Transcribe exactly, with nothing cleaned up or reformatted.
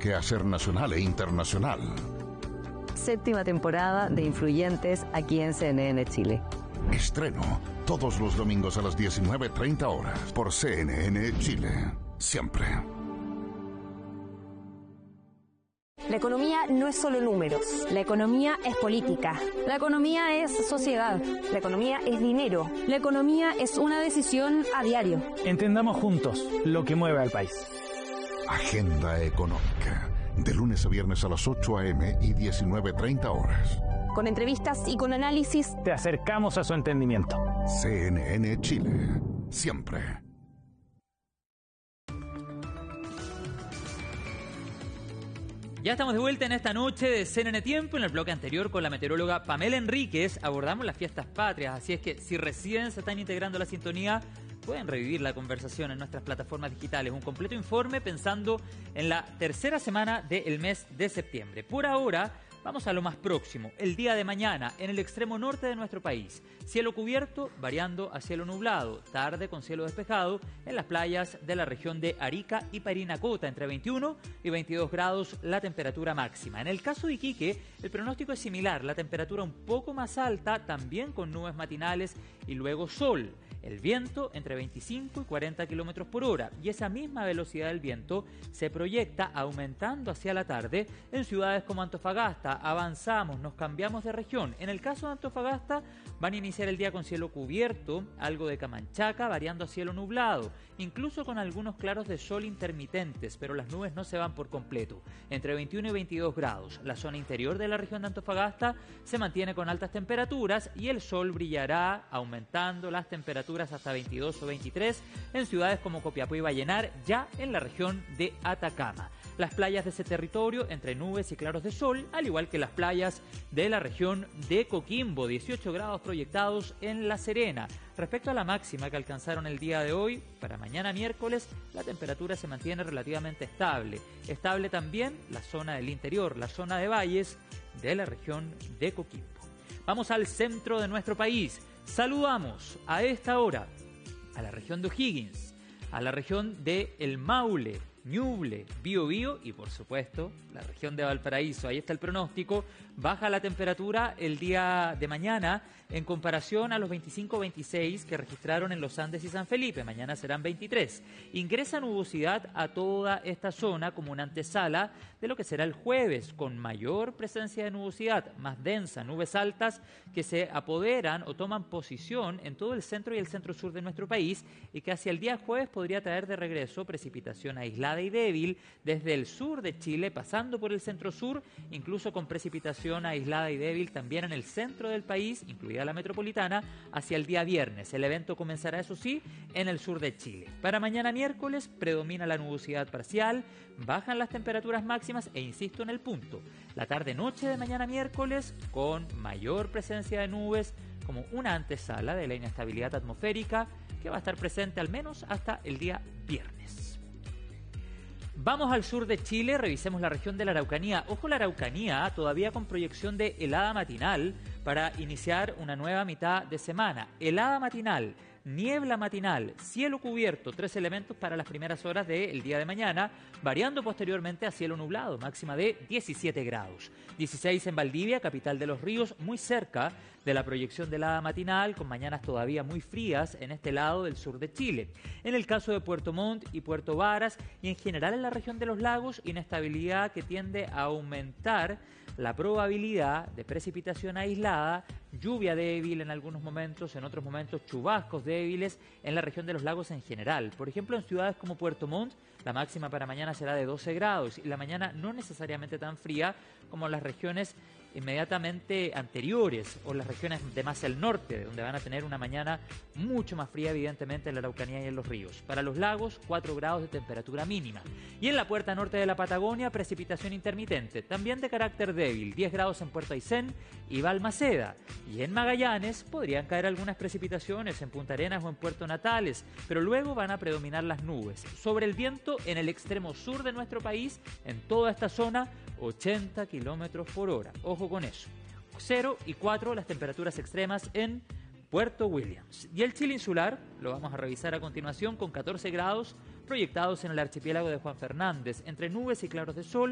quehacer nacional e internacional. Séptima temporada de Influyentes aquí en C N N Chile. Estreno todos los domingos a las diecinueve treinta horas por C N N Chile. Siempre. La economía no es solo números. La economía es política. La economía es sociedad. La economía es dinero. La economía es una decisión a diario. Entendamos juntos lo que mueve al país. Agenda Económica. De lunes a viernes a las ocho a eme y diecinueve treinta horas. Con entrevistas y con análisis. Te acercamos a su entendimiento. C N N Chile. Siempre. Ya estamos de vuelta en esta noche de C N N Tiempo. En el bloque anterior, con la meteoróloga Pamela Enríquez, abordamos las fiestas patrias. Así es que si recién se están integrando a la sintonía, pueden revivir la conversación en nuestras plataformas digitales. Un completo informe pensando en la tercera semana del mes de septiembre. Por ahora, vamos a lo más próximo. El día de mañana, en el extremo norte de nuestro país. Cielo cubierto, variando a cielo nublado. Tarde con cielo despejado en las playas de la región de Arica y Parinacota. Entre veintiuno y veintidós grados la temperatura máxima. En el caso de Iquique, el pronóstico es similar. La temperatura un poco más alta, también con nubes matinales y luego sol. El viento entre veinticinco y cuarenta kilómetros por hora, y esa misma velocidad del viento se proyecta aumentando hacia la tarde en ciudades como Antofagasta. Avanzamos, nos cambiamos de región. En el caso de Antofagasta van a iniciar el día con cielo cubierto, algo de Camanchaca, variando a cielo nublado, incluso con algunos claros de sol intermitentes, pero las nubes no se van por completo. Entre veintiuno y veintidós grados. La zona interior de la región de Antofagasta se mantiene con altas temperaturas y el sol brillará, aumentando las temperaturas hasta veintidós o veintitrés en ciudades como Copiapó y Vallenar, ya en la región de Atacama. Las playas de ese territorio entre nubes y claros de sol, al igual que las playas de la región de Coquimbo, dieciocho grados proyectados en La Serena. Respecto a la máxima que alcanzaron el día de hoy, para mañana miércoles la temperatura se mantiene relativamente estable. Estable también la zona del interior, la zona de valles de la región de Coquimbo. Vamos al centro de nuestro país. Saludamos a esta hora a la región de O'Higgins, a la región de El Maule, Ñuble, Biobío y por supuesto la región de Valparaíso. Ahí está el pronóstico. Baja la temperatura el día de mañana en comparación a los veinticinco o veintiséis que registraron en los Andes y San Felipe. Mañana serán veintitrés. Ingresa nubosidad a toda esta zona como una antesala de lo que será el jueves, con mayor presencia de nubosidad, más densa, nubes altas que se apoderan o toman posición en todo el centro y el centro sur de nuestro país, y que hacia el día jueves podría traer de regreso precipitación aislada y débil desde el sur de Chile, pasando por el centro sur, incluso con precipitación aislada y débil también en el centro del país, incluida la metropolitana, hacia el día viernes. El evento comenzará, eso sí, en el sur de Chile. Para mañana miércoles predomina la nubosidad parcial, bajan las temperaturas máximas e insisto en el punto, la tarde-noche de mañana miércoles con mayor presencia de nubes como una antesala de la inestabilidad atmosférica que va a estar presente al menos hasta el día viernes. Vamos al sur de Chile, revisemos la región de la Araucanía. Ojo, la Araucanía todavía con proyección de helada matinal para iniciar una nueva mitad de semana. Helada matinal, niebla matinal, cielo cubierto, tres elementos para las primeras horas del día de mañana, variando posteriormente a cielo nublado, máxima de diecisiete grados. dieciséis en Valdivia, capital de los ríos, muy cerca de la proyección de helada matinal, con mañanas todavía muy frías en este lado del sur de Chile. En el caso de Puerto Montt y Puerto Varas, y en general en la región de los lagos, inestabilidad que tiende a aumentar la probabilidad de precipitación aislada, lluvia débil en algunos momentos, en otros momentos chubascos débiles en la región de los lagos en general. Por ejemplo, en ciudades como Puerto Montt, la máxima para mañana será de doce grados y la mañana no necesariamente tan fría como las regiones inmediatamente anteriores o las regiones de más al norte, donde van a tener una mañana mucho más fría, evidentemente en la Araucanía y en los ríos. Para los lagos, cuatro grados de temperatura mínima. Y en la puerta norte de la Patagonia, precipitación intermitente, también de carácter débil, diez grados en Puerto Aysén y Balmaceda. Y en Magallanes podrían caer algunas precipitaciones en Punta Arenas o en Puerto Natales, pero luego van a predominar las nubes. Sobre el viento, en el extremo sur de nuestro país, en toda esta zona, ochenta kilómetros por hora. Ojo con eso. cero y cuatro las temperaturas extremas en Puerto Williams. Y el Chile insular, lo vamos a revisar a continuación, con catorce grados proyectados en el archipiélago de Juan Fernández, entre nubes y claros de sol.